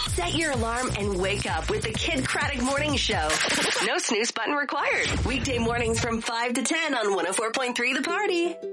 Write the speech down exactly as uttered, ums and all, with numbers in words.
Set your alarm and wake up with the Kid Craddock Morning Show. No snooze button required. Weekday mornings from five to ten on one oh four point three The Party.